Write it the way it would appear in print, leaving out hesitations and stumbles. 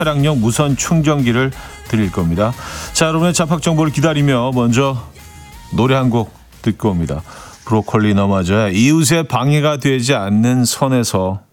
차량용 무선 충전기를 드릴 겁니다. 자, 여러분의 잡학 정보를 기다리며 먼저 노래 한 곡 듣고 옵니다. 브로콜리 너마저의 이웃의 방해가 되지 않는 선에서